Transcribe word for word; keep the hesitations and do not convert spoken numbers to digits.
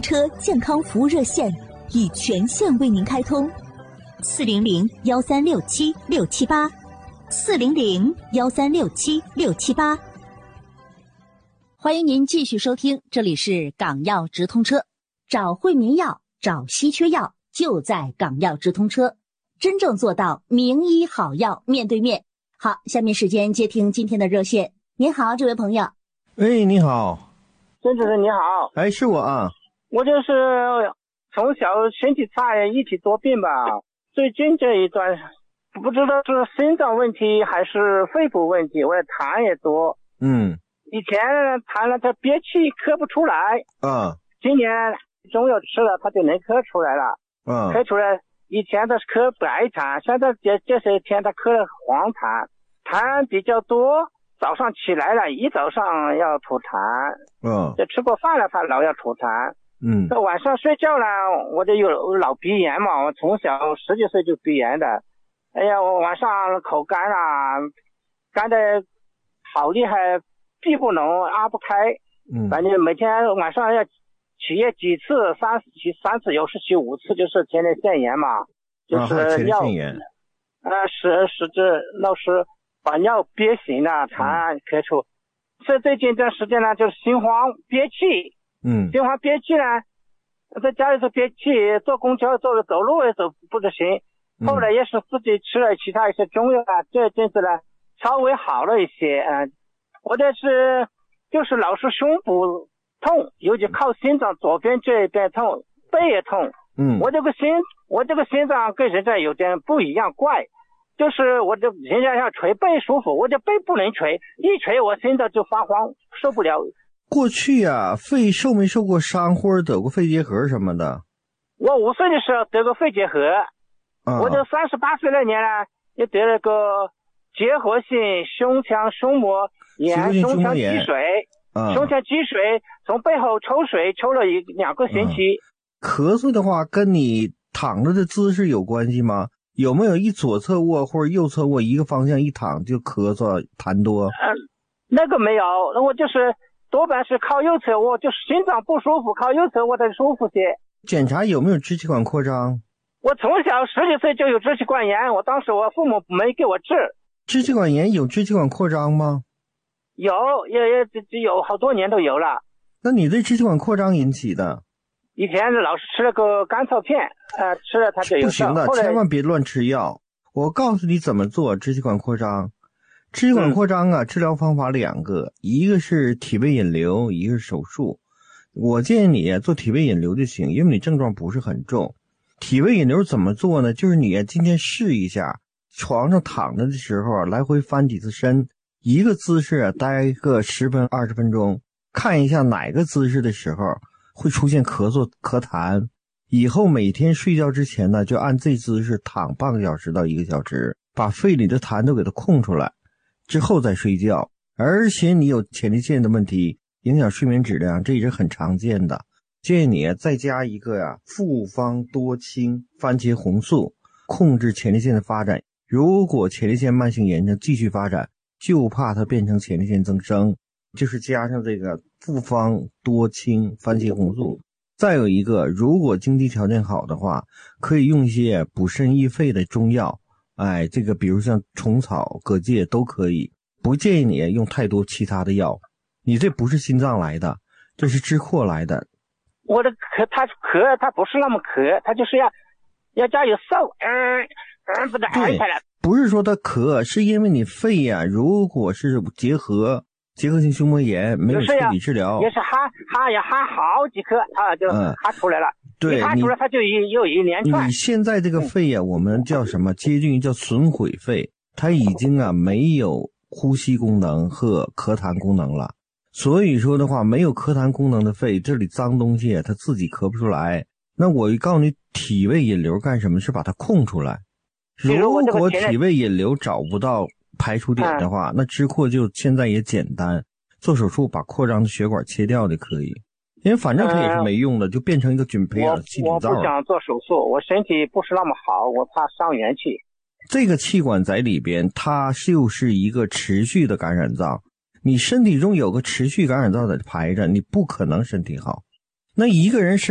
车健康服务热线已全线为您开通，四零零幺三六七六七八，四零零幺三六七六七八。 欢迎您继续收听，这里是港药直通车，找惠民药，找稀缺药，就在港药直通车，真正做到名医好药面对面。好，下面时间接听今天的热线。您好，这位朋友。 喂，你好， 孙主任你好。 哎，是我啊。 我就是从小身体差，一体多病吧，最近这一段不知道是心脏问题还是肺部问题，我痰也多。 嗯， 以前痰了它憋气咳不出来啊， 今年中药吃了它就能咳出来了。 嗯， 咳出来，以前它是咳白痰，现在这这些天它咳了黄痰，痰比较多，早上起来了一早上要吐痰。 嗯， 这吃过饭了它老要吐痰。 嗯， 这晚上睡觉呢，我就有老鼻炎嘛，我从小十几岁就鼻炎的。哎呀，我晚上口干啊，干的好厉害，闭不拢，拉不开。 嗯， 反正每天晚上要起夜几次，三次起三次，有时起五次，就是前列腺炎嘛，就是尿，呃，使使这老是把尿憋醒了，痰咳出。这最近这时间呢，就是心慌憋气。 嗯， 心慌憋气呢，在家里头憋气，坐公交坐走路也走不得行。后来也是自己吃了其他一些中药啊，这阵子呢稍微好了一些。嗯、呃，我这是就是老是胸部痛，尤其靠心脏左边这一边痛，背也痛。 嗯， 我这个心我这个心脏跟人家有点不一样，怪，就是我这人家要捶背舒服，我这背不能捶，一捶我心脏就发慌，受不了。 过去啊，肺受没受过伤或者得过肺结核什么的？ 我五岁的时候得过肺结核。啊、我这三十八岁那年呢，也得了个结核性胸腔胸膜炎、胸腔积水。啊、胸腔积水从背后抽水抽了一两个星期。 啊、咳嗽的话跟你躺着的姿势有关系吗？有没有一左侧卧或者右侧卧一个方向一躺就咳嗽痰多？ 嗯、呃，那个没有，那我就是多半是靠右侧卧，就是心脏不舒服，靠右侧卧才舒服些。 检查有没有支气管扩张？ 我从小十几岁就有支气管炎，我当时我父母没给我治。 支气管炎有支气管扩张吗？ 有，也也有好多年都有了。 那你对支气管扩张引起的？ 以前老是吃了个甘草片，呃，吃了它就有效。 不行的，千万别乱吃药。我告诉你怎么做支气管扩张。支气管扩张啊、嗯，治疗方法两个，一个是体位引流，一个是手术。我建议你做体位引流就行，因为你症状不是很重。体位引流怎么做呢？就是你今天试一下，床上躺着的时候来回翻几次身，一个姿势待个十分二十分钟，看一下哪个姿势的时候会出现咳嗽咳痰。以后每天睡觉之前呢，就按这姿势躺半个小时到一个小时，把肺里的痰都给它空出来，之后再睡觉。而且你有前列腺的问题，影响睡眠质量，这也是很常见的。建议你再加一个呀、啊，复方多清番茄红素，控制前列腺的发展。如果前列腺慢性炎症继续发展，就怕它变成前列腺增生，就是加上这个复方多清番茄红素。再有一个，如果经济条件好的话，可以用一些补肾益肺的中药，哎，这个比如像虫草、蛤蚧都可以。不建议你用太多其他的药，你这不是心脏来的，这是支扩来的。 我的咳，它咳，它不是那么咳，它就是要要加有嗽，嗯嗯，不得挨下来。 不是说它咳，是因为你肺呀、啊，如果是结核、结核性胸膜炎没有彻底治疗， 也是哈哈呀哈好几颗啊，就哈出来了。嗯、 对， 哈出来它就一又一连串。 你现在这个肺呀、啊，我们叫什么？接近于叫损毁肺，它已经啊没有呼吸功能和咳痰功能了。所以说的话，没有咳痰功能的肺，这里脏东西它自己咳不出来。那我告诉你，体位引流干什么？是把它空出来。如果体位引流找不到排除点的话，嗯、那支扩就现在也简单，做手术把扩张的血管切掉就可以。因为反正它也是没用的，嗯、就变成一个菌培养的气体灶。 我不想做手术，我身体不是那么好，我怕伤元气。 这个气管在里边，它就是一个持续的感染灶。你身体中有个持续感染灶在排着，你不可能身体好。那一个人是